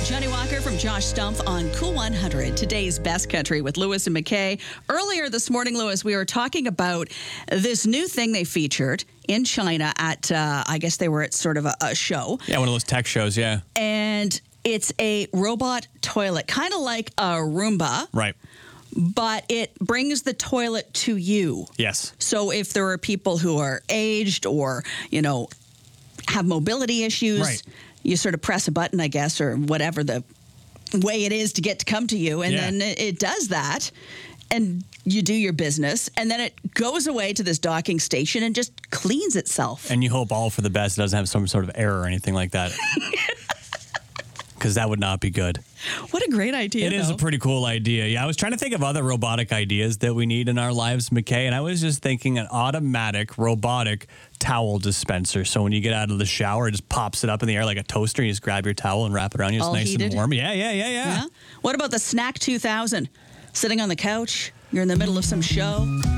Johnny Walker from Josh Stumpf on Cool 100, today's best country with Lewis and McKay. Earlier this morning, Lewis, we were talking about this new thing they featured in China at, I guess they were at sort of a show. Yeah, one of those tech shows, yeah. And it's a robot toilet, kind of like a Roomba. Right. But it brings the toilet to you. Yes. So if there are people who are aged or, have mobility issues, right. You sort of press a button, I guess, or whatever the way it is to get to come to you. And then it does that. And you do your business. And then it goes away to this docking station and just cleans itself. And you hope all for the best. It doesn't have some sort of error or anything like that. Because that would not be good. What a great idea. It is a pretty cool idea. Yeah, I was trying to think of other robotic ideas that we need in our lives, McKay, and I was just thinking an automatic robotic towel dispenser. So when you get out of the shower, it just pops it up in the air like a toaster. You just grab your towel and wrap it around you. It's all nice heated. And warm. Yeah. What about the Snack 2000? Sitting on the couch, you're in the middle of some show.